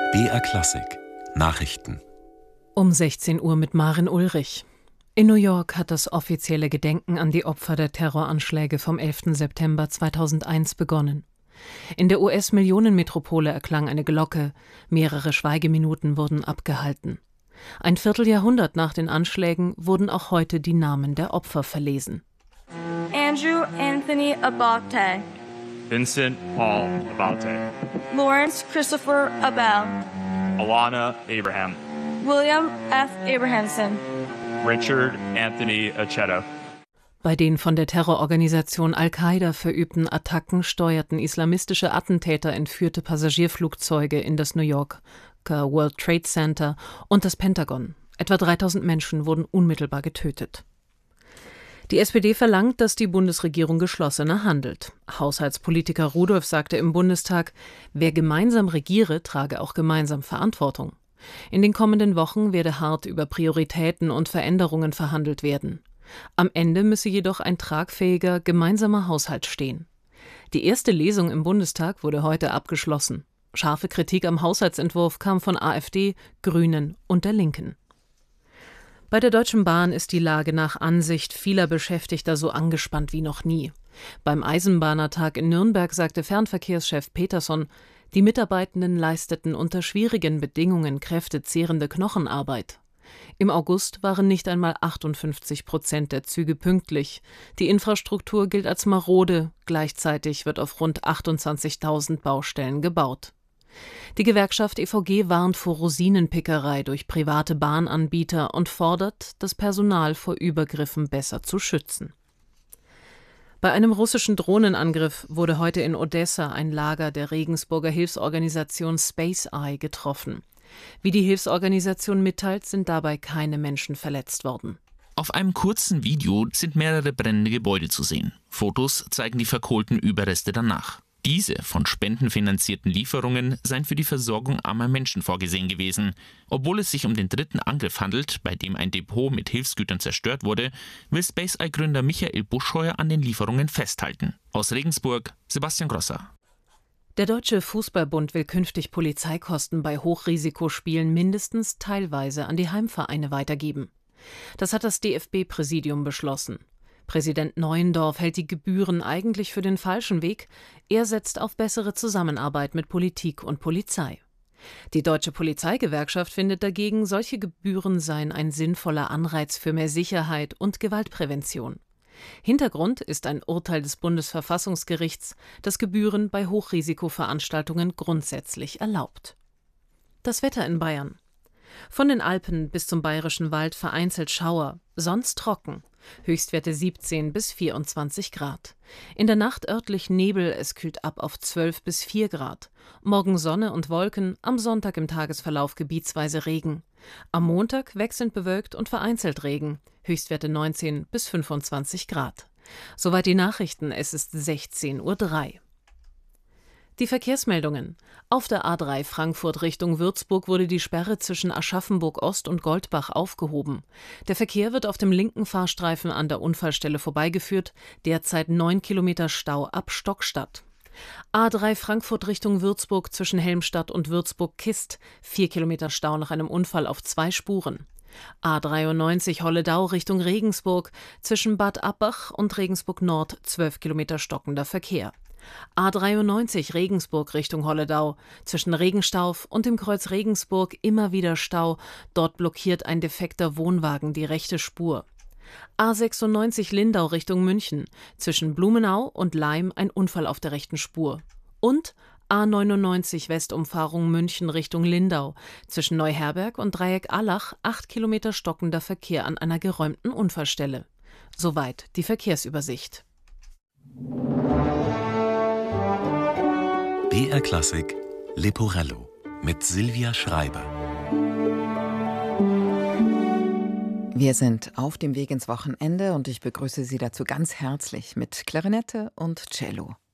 BR Klassik Nachrichten Um 16 Uhr mit Maren Ulrich. In New York hat das offizielle Gedenken an die Opfer der Terroranschläge vom 11. September 2001 begonnen. In der US-Millionenmetropole erklang eine Glocke, mehrere Schweigeminuten wurden abgehalten. Ein Vierteljahrhundert nach den Anschlägen wurden auch heute die Namen der Opfer verlesen. Andrew Anthony Abate, Vincent Paul Abate, Lawrence Christopher Abel, Alana Abraham, William F. Abrahamson, Richard Anthony Aceto. Bei den von der Terrororganisation Al-Qaida verübten Attacken steuerten islamistische Attentäter entführte Passagierflugzeuge in das New Yorker World Trade Center und das Pentagon. Etwa 3000 Menschen wurden unmittelbar getötet. Die SPD verlangt, dass die Bundesregierung geschlossener handelt. Haushaltspolitiker Rudolph sagte im Bundestag, wer gemeinsam regiere, trage auch gemeinsam Verantwortung. In den kommenden Wochen werde hart über Prioritäten und Veränderungen verhandelt werden. Am Ende müsse jedoch ein tragfähiger, gemeinsamer Haushalt stehen. Die erste Lesung im Bundestag wurde heute abgeschlossen. Scharfe Kritik am Haushaltsentwurf kam von AfD, Grünen und der Linken. Bei der Deutschen Bahn ist die Lage nach Ansicht vieler Beschäftigter so angespannt wie noch nie. Beim Eisenbahnertag in Nürnberg sagte Fernverkehrschef Peterson, die Mitarbeitenden leisteten unter schwierigen Bedingungen kräftezehrende Knochenarbeit. Im August waren nicht einmal 58% der Züge pünktlich. Die Infrastruktur gilt als marode, gleichzeitig wird auf rund 28.000 Baustellen gebaut. Die Gewerkschaft EVG warnt vor Rosinenpickerei durch private Bahnanbieter und fordert, das Personal vor Übergriffen besser zu schützen. Bei einem russischen Drohnenangriff wurde heute in Odessa ein Lager der Regensburger Hilfsorganisation Space Eye getroffen. Wie die Hilfsorganisation mitteilt, sind dabei keine Menschen verletzt worden. Auf einem kurzen Video sind mehrere brennende Gebäude zu sehen. Fotos zeigen die verkohlten Überreste danach. Diese von Spenden finanzierten Lieferungen seien für die Versorgung armer Menschen vorgesehen gewesen. Obwohl es sich um den dritten Angriff handelt, bei dem ein Depot mit Hilfsgütern zerstört wurde, will Space Eye-Gründer Michael Buscheuer an den Lieferungen festhalten. Aus Regensburg, Sebastian Grosser. Der Deutsche Fußballbund will künftig Polizeikosten bei Hochrisikospielen mindestens teilweise an die Heimvereine weitergeben. Das hat das DFB-Präsidium beschlossen. Präsident Neuendorf hält die Gebühren eigentlich für den falschen Weg. Er setzt auf bessere Zusammenarbeit mit Politik und Polizei. Die Deutsche Polizeigewerkschaft findet dagegen, solche Gebühren seien ein sinnvoller Anreiz für mehr Sicherheit und Gewaltprävention. Hintergrund ist ein Urteil des Bundesverfassungsgerichts, das Gebühren bei Hochrisikoveranstaltungen grundsätzlich erlaubt. Das Wetter in Bayern. Von den Alpen bis zum Bayerischen Wald vereinzelt Schauer, sonst trocken. Höchstwerte 17 bis 24 Grad. In der Nacht örtlich Nebel, es kühlt ab auf 12 bis 4 Grad. Morgen Sonne und Wolken, am Sonntag im Tagesverlauf gebietsweise Regen. Am Montag wechselnd bewölkt und vereinzelt Regen. Höchstwerte 19 bis 25 Grad. Soweit die Nachrichten, es ist 16:03 Uhr. Die Verkehrsmeldungen. Auf der A3 Frankfurt Richtung Würzburg wurde die Sperre zwischen Aschaffenburg Ost und Goldbach aufgehoben. Der Verkehr wird auf dem linken Fahrstreifen an der Unfallstelle vorbeigeführt, derzeit 9 Kilometer Stau ab Stockstadt. A3 Frankfurt Richtung Würzburg zwischen Helmstadt und Würzburg-Kist, 4 Kilometer Stau nach einem Unfall auf 2 Spuren. A93 Holledau Richtung Regensburg, zwischen Bad Abbach und Regensburg Nord 12 Kilometer stockender Verkehr. A93 Regensburg Richtung Holledau, zwischen Regenstauf und dem Kreuz Regensburg immer wieder Stau, dort blockiert ein defekter Wohnwagen die rechte Spur. A96 Lindau Richtung München, zwischen Blumenau und Laim ein Unfall auf der rechten Spur. Und A99 Westumfahrung München Richtung Lindau, zwischen Neuherberg und Dreieck Allach 8 Kilometer stockender Verkehr an einer geräumten Unfallstelle. Soweit die Verkehrsübersicht. BR Klassik Leporello mit Silvia Schreiber. Wir sind auf dem Weg ins Wochenende und ich begrüße Sie dazu ganz herzlich mit Klarinette und Cello.